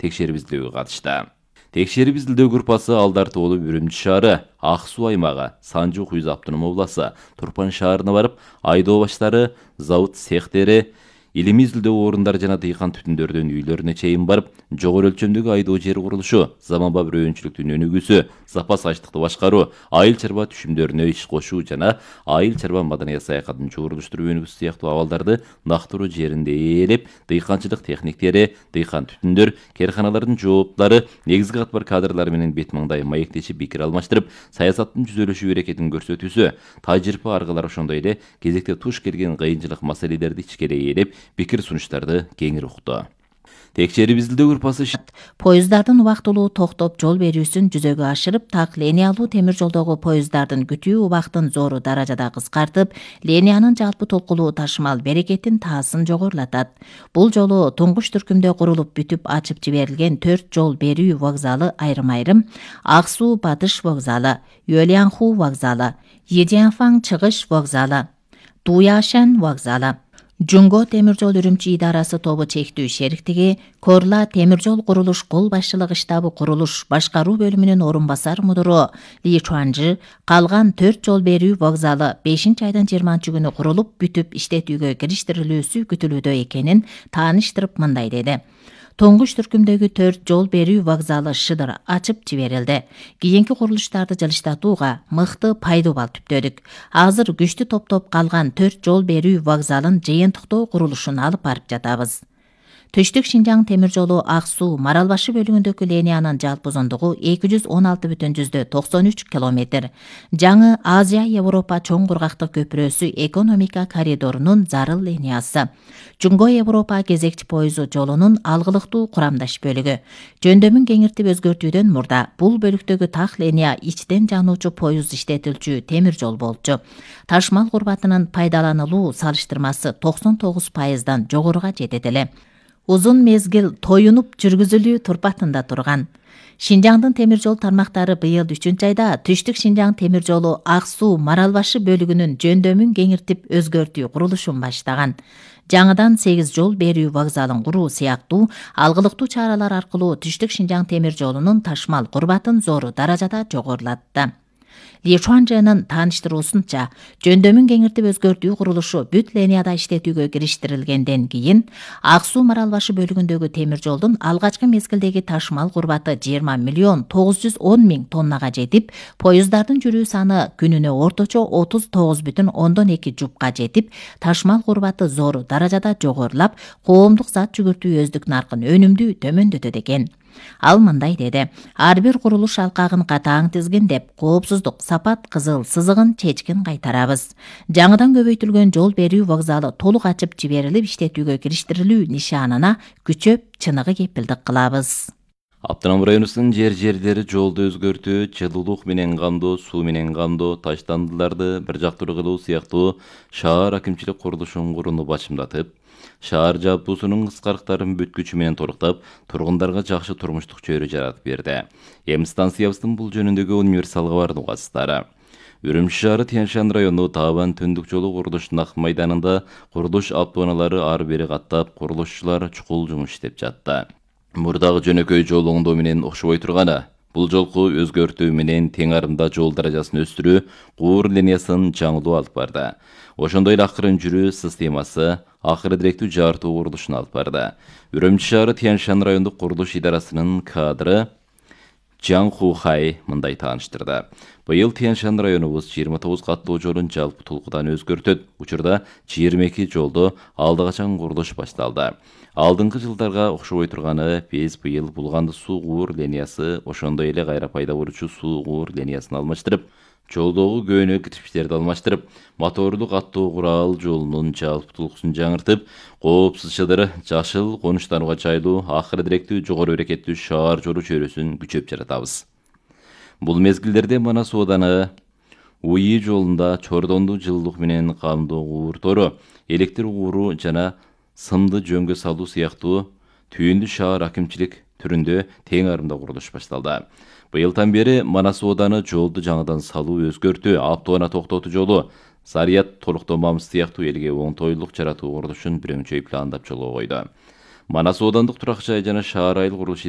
текшерип изилдөөгө катышты. Текшерип изилдөө группасы Алдар тоолу Үрүмчү шаары, Ак суу аймагы, Санжы Куюз автоном обласы, Турпан шаарына барып, айдоо баштары, завод цехтери, илимий изилдөө орундары жана дыйкан түтүндөрдүн үйлөрүнө чейин барып, жогору өлчөмдөгү айдоо жер курулушу, заманбап рөөнчүлүктүн өнүгүүсү, запас ачтыкты башкаруу, айыл чарба түшүмдөрүнө иш кошуу жана айыл чарба маданият саякатын чогулуштуруу өнүгүүсү сыяктуу абалдарды нактыруу жеринде ээлеп, дыйканчылык техниктери, дыйкан түтүндөр, керканалардын жооптары, негизги катмар кадрлары менен бет маңдай маектешип пикир алмаштырып, саясаттын түзөлүшү эрекетин көрсөтүүсү, тажрыйба аркылары ошондой эле кезекте туш келген кыйынчылык маселелерди ичкере ээлеп, пикир сунуштарды кеңири укту. Текшерип изилдөө группасы поездардын убактылуу токтоп жол берүүсүн жүзөгө ашырып, так линиялуу темир жолдогу поездардын күтүү убактын зору даражада кыскартып, линиянын жалпы толкулуу ташымал берекетин таасын жогорулатат. Бул жолу туңгуч түркүмдө курулуп бүтүп ачып жиберилген 4 жол берүү вокзалы айрым-айрым: Ак суу батыш вокзалы, Юэлянху вокзалы, Едианфаң чыгыш вокзалы, Дуяшан вокзалы, Жунго темир жол Үрүмчү идарасы тобу чектүү шериктиги, Корла темир жол курулуш кол башчылыгы штабы курулуш башкаруу бөлүмүнүн орун басар мудуру Ли Чуанжы калган 4 жол берүү вокзалы 5-айдын 20-күнү курулуп бүтүп иштетүүгө кириштирилүүсү күтүлүүдө экенин тааныштырып мындай деди: Тоңгуч түркүмдөгү 4 жол берүү вокзалы шыдыр ачып жиберилди. Кийинки курулуштарды жылыштатууга мыкты пайдубал түптөдүк. Азыр күчтү топтоп калган 4 жол берүү вокзалын жыйынтыктоо курулушун алып барып жатабыз. Түштүк Шинжаң темир жолу Ак суу Маралбашы бөлүгүндөгү линиянын жалпы узундугу 216,93 км. Жаңы Азия-Европа чоң кургактык көпүрөсү экономика коридорунун зарыл линиясы. Жунго-Европа кезекчи пойызу жолунун алгылыктуу курамдаш бөлүгү. Жөндөмүн кеңиртип өзгөртүүдөн мурда бул бөлүктөгү так линия ичтен жануучу поюз иштетилчү темир жол болчу. Ташмал курбатынын пайдаланылуу салыштырмасы 99%дан жогоруга жетет эле. Узун мезгил тоюнуп жүргүзүлүү турпатында турган. Шинжаңдын темир жол тармактары быйыл 3-айда Түштүк Шинжаң темир жолу Ак суу Маралбашы бөлүгүнүн жөндөмүн кеңиртип өзгөртүү курулушун баштаган. Жаңыдан 8 жол берүү вокзалын куруу сыяктуу алгылыктуу чаралар аркылуу Түштүк Шинжаң темир жолунун ташмал курбатын зору даражада жогорулатты. Ли Чуанжынын тааныштыруусунча, жөндөмүн кеңиртип өзгөртүү курулушу бүт линияда иштетүүгө кириштирилгенден кийин Ак суу Маралбашы бөлүгүндөгү темир жолдун алгачкы мезгилдеги ташмал курбаты 20,910,000 тоннага жетип, поездардын жүрүү саны күнүнө орточо 39,2 жупка жетип, ташмал курбаты зору даражада жогорулап, коомдук зат жүгүртүү өздүк наркын өнүмдүү төмөндөтөт экен. Ал мындай деди: ар бир курулуш алкагын катаң тизгиндеп, коопсуздук, сапат кызыл сызыгын чечкин кайтарабыз. Жаңыдан көбөйтүлгөн жол берүү вокзалы толук ачып жиберилип иштетүүгө кириштирилүү нишанына күчөп чыныгы кепилдик кылабыз. Автоном районубуздун жерлери жолду өзгөртүү, жылуулук менен камдоо, суу менен камдоо, таштандыларды бир жактуу кылуу сыяктуу шаар акимчилик курулушун курууну башымдатып, шаар жабдуусунун кыскарыктарын бүткүчү менен толуктап, тургундарга жакшы турмуштук чөйрө жаратып берди. Эми станциябыздын бул жөнүндөгү универсал кабардын угасыздары. Үрүмчү шаары Тянь-Шань району Табан Төндүк жолу курулуш нак майданында курулуш автоунаалары ары бери каттап, курулушчулар чукул жумуш иштеп жатты. Мурдагы жөнөкөй жол оңдоо менен окшобой турганы, бул жолку өзгөртүү менен тең арымда жол даражасын өстүрүү, куур линиясын жаңылуу алып барды. Ошондой эле акырын жүрүү системасы акыры директүү жартуу курулушун алып барды. Үрүмчү шаары Тянь-Шань райондук курулуш идарасынын кадры Жан Хухай мындай тааныштырды. Быйыл Тянь-Шань районубуз 29 каттуу жолун жалпы толкудан өзгөртөт. Учурда 22 жолдо алды качан курулуш башталды. Алдыңкы жылдарга окшобой турганы, биз быйыл булганды суу куур линиясы, ошондой эле кайра пайда болчу суу куур линиясын алмаштырып, жолдогу көөнө кирпичтерди алмаштырып, мотордуу каттуу курал жолунун жалпы толкусун жаңыртып, коопсуз чыдыр, жашыл конуштарга жайлуу, акыры директүү жогору берекеттүү шаар жолу чөйрөсүн күчөп жаратабыз. Бул мезгилдерде Манас ооданы УИ жолунда чордонду жылуулук менен камдоо кууртору, электр кууру жана сымды жөнгө салуу сыяктуу түйүндү шаар акимчилик түрүндө тең арымда курулуш башталды. Быйылдан бери Манас ооданы жолду жаңыдан салуу, өзгөртүү, автоунаа токтотуу жолу, Зарият толуктомамыз сыяктуу элге оңтойлук жаратуу курулушун бирөңчөй пландап жолго койду. Манас оодандык турак жай жана шаар айыл курулуш